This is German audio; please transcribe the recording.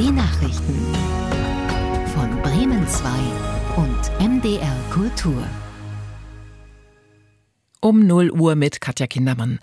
Die Nachrichten von Bremen 2 und MDR Kultur. Um 0 Uhr mit Katja Kindermann.